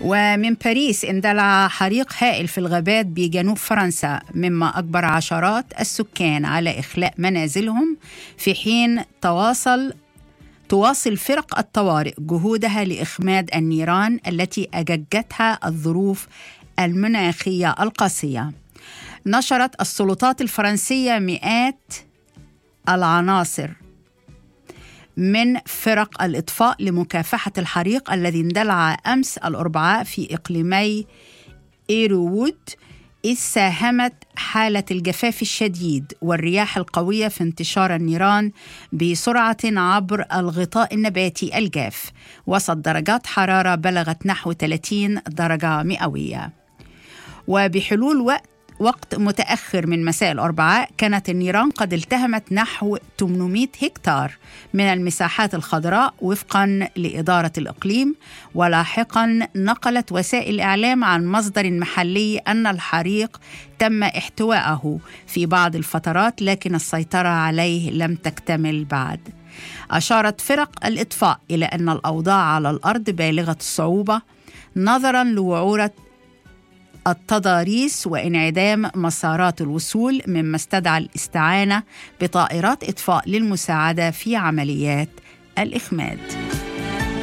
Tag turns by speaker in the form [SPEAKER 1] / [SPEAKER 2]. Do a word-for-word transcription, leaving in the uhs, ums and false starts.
[SPEAKER 1] ومن باريس اندلع حريق هائل في الغابات بجنوب فرنسا، مما أجبر عشرات السكان على إخلاء منازلهم، في حين تواصل تواصل فرق الطوارئ جهودها لإخماد النيران التي أججتها الظروف المناخية القاسية. نشرت السلطات الفرنسية مئات العناصر من فرق الإطفاء لمكافحة الحريق الذي اندلع أمس الأربعاء في إقليمي إيروود، إذ ساهمت حالة الجفاف الشديد والرياح القوية في انتشار النيران بسرعة عبر الغطاء النباتي الجاف، وسط درجات حرارة بلغت نحو ثلاثين درجة مئوية. وبحلول وقت وقت متأخر من مساء الأربعاء كانت النيران قد التهمت نحو ثمانمئة هكتار من المساحات الخضراء وفقا لإدارة الإقليم. ولاحقا نقلت وسائل الإعلام عن مصدر محلي أن الحريق تم احتوائه في بعض الفترات، لكن السيطرة عليه لم تكتمل بعد. أشارت فرق الإطفاء إلى أن الأوضاع على الأرض بالغة الصعوبة نظرا لوعورة التضاريس وانعدام مسارات الوصول، مما استدعى الاستعانة بطائرات إطفاء للمساعدة في عمليات الإخماد.